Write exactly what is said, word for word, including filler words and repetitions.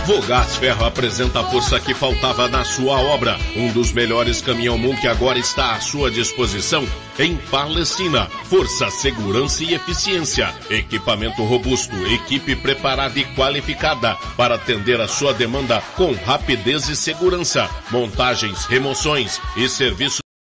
Vogás Ferro apresenta a força que faltava na sua obra. Um dos melhores caminhão-mul que agora está à sua disposição em Palestina. Força, segurança e eficiência. Equipamento robusto, equipe preparada e qualificada para atender a sua demanda com rapidez e segurança. Montagens, remoções e serviços